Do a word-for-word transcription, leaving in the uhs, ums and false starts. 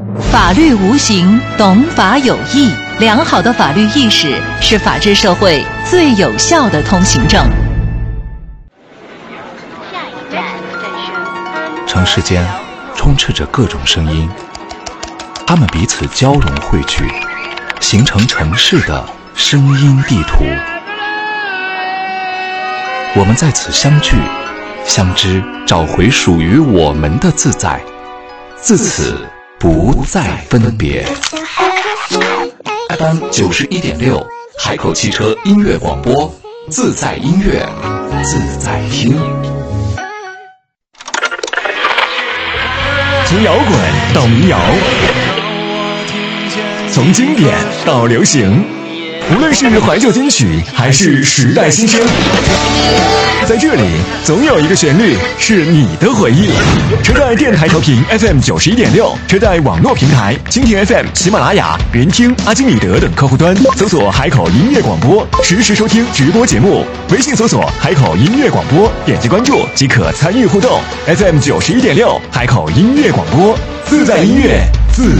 法律无形，懂法有益。良好的法律意识是法治社会最有效的通行证。 下一站， 城市间充斥着各种声音，它们彼此交融汇聚，形成城市的声音地图。我们在此相聚、相知，找回属于我们的自在，自此不再分别。F M 九十一点六，海口汽车音乐广播，自在音乐，自在听。 从摇滚到民谣，从经典到流行，无论是怀旧金曲还是时代新声，在这里总有一个旋律是你的回忆。车载电台调频 F M 九十一点六，车载网络平台蜻蜓 F M、喜马拉雅、人听、阿基米德等客户端搜索海口音乐广播，实时收听直播节目。微信搜索海口音乐广播，点击关注即可参与互动。F M 九十一点六，海口音乐广播，自在音乐，自